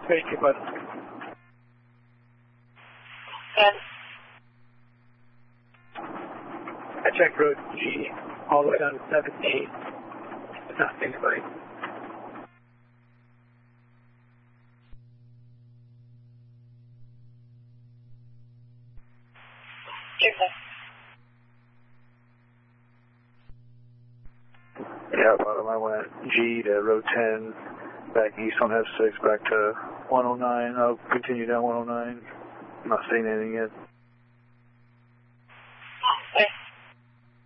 Thank you, bud. And I checked road G all the way down to 17. Not anybody. Yeah, bottom. I went G to road 10, back east on F6, back to 109. I'll continue down 109. I'm not seeing anything yet.